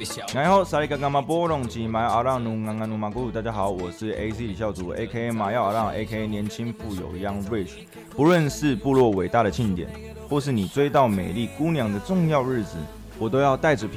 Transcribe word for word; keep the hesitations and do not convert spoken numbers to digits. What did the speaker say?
然后萨利嘎嘎马波隆吉马阿让努安安努马古，大家好，我是 A C 李孝祖 ，A K A 马耀阿让 ，A K A 年轻富有 Young Rich。不论是部落伟大的庆典，或是你追到美丽姑娘的重要日子，我都要带着